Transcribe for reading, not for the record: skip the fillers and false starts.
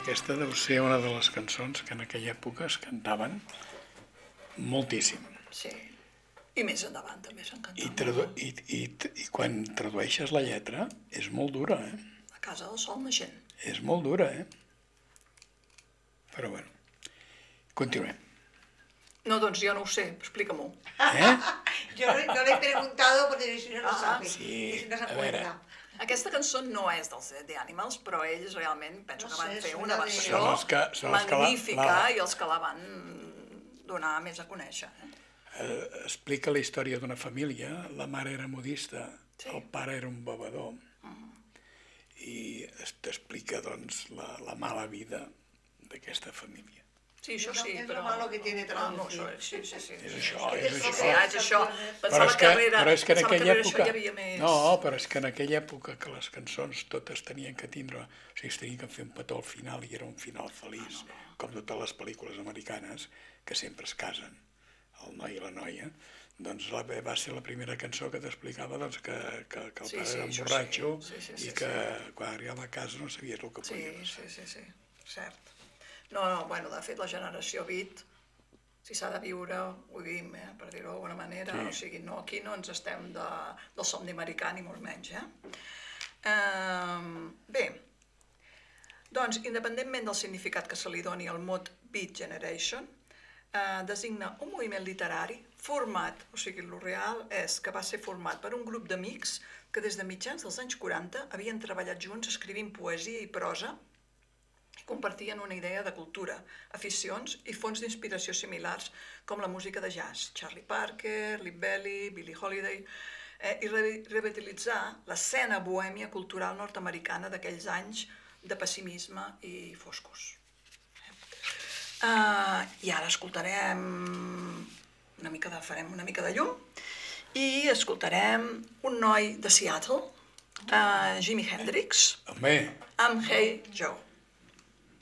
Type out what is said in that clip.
aquesta deu ser una de les cançons que en aquella època es cantaven moltíssim. Sí, i més endavant també s'han cantat molt. I quan tradueixes la lletra és molt dura, A casa del sol naixent. És molt dura, Però bueno, continuem. No, doncs jo no ho sé, explica-m'ho. Yo no le he preguntado porque si no lo sabe. Sí, Si no se a veure. acuerda. Aquesta cançó no és dels The Animals, però ells realment penso que van fer una versió Són els que magnífica i els que la van donar més a conèixer. Explica la història d'una família. La mare era modista, el pare era un bevedor, i t'explica, doncs, la mala vida d'aquesta família. Sí, això sí, Es però... lo malo que tiene traducir. Sí. És això. Sí, és això. Però és que en aquella època... Hi havia més... No, però és que en aquella època que les cançons totes tenien que tindre... O sigui, es tenien que fer un petó al final i era un final feliç, com totes les pel·lícules americanes, que sempre es casen, el noi i la noia. Doncs va ser la primera cançó que t'explicava que el pare era un borratxo i que quan arribava a casa no sabia el que podia passar. Sí, cert. No, bueno, de fet, la generació Beat, si s'ha de viure, ho vivim, per dir-ho d'alguna manera. O sigui, no, aquí no ens estem del somni americà, ni molt menys, Bé, doncs, independentment del significat que se li doni al mot Beat Generation, designa un moviment literari format, o sigui, el real és que va ser format per un grup d'amics que des de mitjans dels anys 40 havien treballat junts escrivint poesia i prosa i compartien una idea de cultura, aficions i fonts d'inspiració similars com la música de jazz, Charlie Parker, Lead Belly, Billie Holiday, i revitalitzar l'escena bohèmia cultural nord-americana d'aquells anys de pessimisme i foscos. I ara escoltarem farem una mica de llum i escoltarem un noi de Seattle, Jimi Hendrix, amb Hey Joe.